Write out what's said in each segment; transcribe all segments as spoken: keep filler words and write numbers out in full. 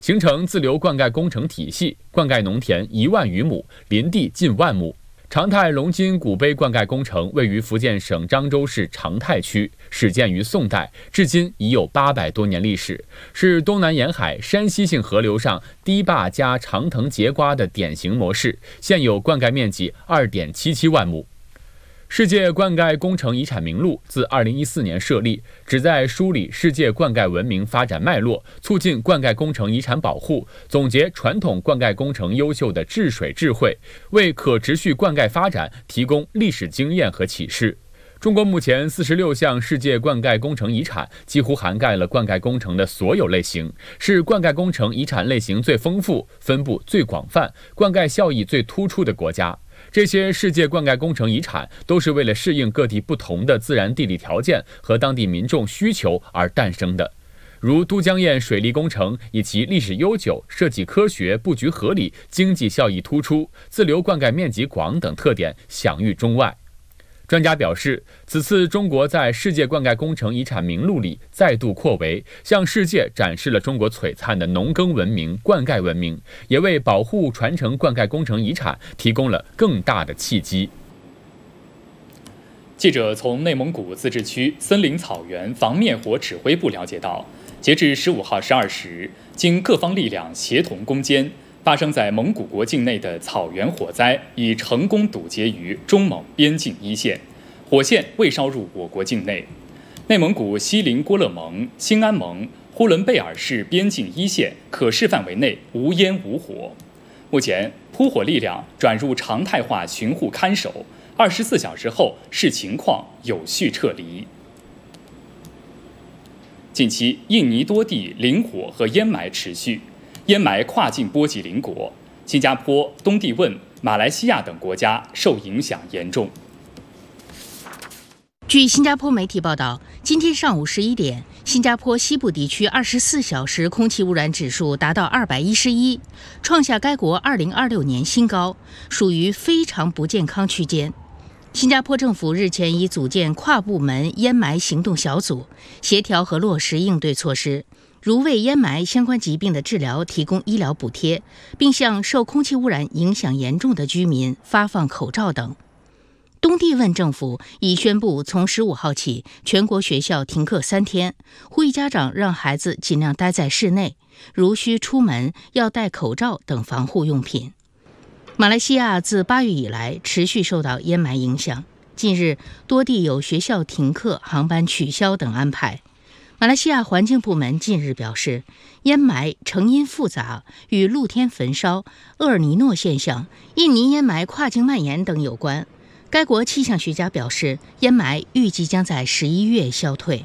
形成自流灌溉工程体系，灌溉农田一万余亩，林地近万亩。长泰龙津古碑灌溉工程位于福建省漳州市长泰区，始建于宋代，至今已有八百多年历史，是东南沿海山西性河流上堤坝加长藤节瓜的典型模式，现有灌溉面积 二点七七万亩。世界灌溉工程遗产名录自二零一四年设立，旨在梳理世界灌溉文明发展脉络，促进灌溉工程遗产保护，总结传统灌溉工程优秀的治水智慧，为可持续灌溉发展提供历史经验和启示。中国目前四十六项世界灌溉工程遗产，几乎涵盖了灌溉工程的所有类型，是灌溉工程遗产类型最丰富、分布最广泛、灌溉效益最突出的国家。这些世界灌溉工程遗产都是为了适应各地不同的自然地理条件和当地民众需求而诞生的，如都江堰水利工程以其历史悠久、设计科学、布局合理、经济效益突出、自流灌溉面积广等特点享誉中外。专家表示，此次中国在世界灌溉工程遗产名录里再度扩围，向世界展示了中国璀璨的农耕文明、灌溉文明，也为保护传承灌溉工程遗产提供了更大的契机。 记者从内蒙古自治区森林草原防灭火指挥部了解到，截至十五号十二时，经各方力量协同攻坚，发生在蒙古国境内的草原火灾已成功堵截于中蒙边境一线，火线未烧入我国境内。内蒙古锡林郭勒盟、兴安盟、呼伦贝尔市边境一线可视范围内无烟无火。目前，扑火力量转入常态化巡护看守，二十四小时后视情况有序撤离。近期，印尼多地林火和烟霾持续。烟霾跨境波及邻国，新加坡、东帝汶、马来西亚等国家受影响严重。 据新加坡媒体报道，今天上午十一点，新加坡西部地区二十四小时空气污染指数达到二百一十一，创下该国二零二六年新高，属于非常不健康区间。新加坡政府日前已组建跨部门烟霾行动小组，协调和落实应对措施，如为烟霾相关疾病的治疗提供医疗补贴，并向受空气污染影响严重的居民发放口罩等。东帝汶政府已宣布，从十五号起，全国学校停课三天，呼吁家长让孩子尽量待在室内，如需出门要戴口罩等防护用品。马来西亚自八月以来持续受到烟霾影响，近日多地有学校停课、航班取消等安排。马来西亚环境部门近日表示，烟霾成因复杂，与露天焚烧、厄尔尼诺现象、印尼烟霾跨境蔓延等有关。该国气象学家表示，烟霾预计将在十一月消退。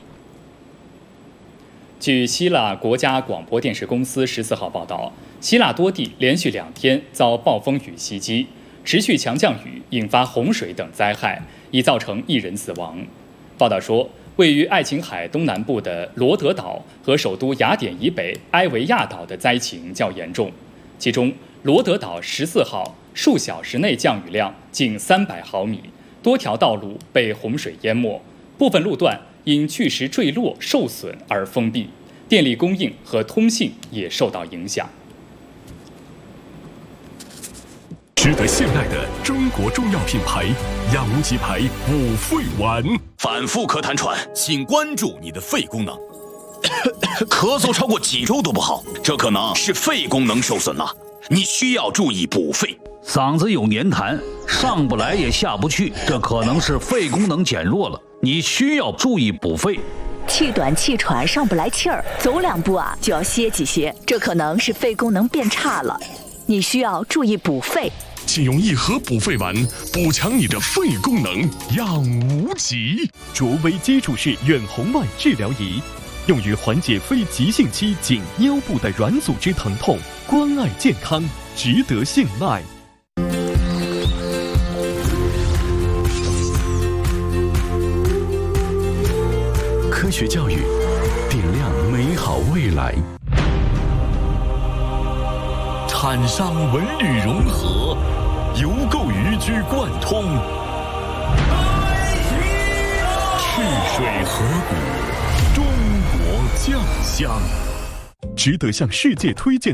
据希腊国家广播电视公司十四号报道，希腊多地连续两天遭暴风雨袭击，持续强降雨引发洪水等灾害，已造成一人死亡。报道说，位于爱琴海东南部的罗德岛和首都雅典以北埃维亚岛的灾情较严重，其中罗德岛十四号数小时内降雨量近三百毫米，多条道路被洪水淹没，部分路段因巨石坠落受损而封闭，电力供应和通信也受到影响。 值得信赖的中国中药品牌亚无极牌补肺丸， 反复咳痰喘，请关注你的肺功能。咳嗽超过几周都不好，这可能是肺功能受损了，你需要注意补肺。 嗓子有黏痰，上不来也下不去，这可能是肺功能减弱了，你需要注意补肺。 气短气喘，上不来气儿，走两步啊就要歇几歇，这可能是肺功能变差了，你需要注意补肺。 请用一盒补肺丸补强你的肺功能，养无极。 卓微接触式远红外治疗仪，用于缓解非急性期颈腰部的软组织疼痛，关爱健康，值得信赖。 科学教育，点亮美好未来。产商文旅融合，邮购渔居贯通，赤水河谷，中国酱香， 值得向世界推荐。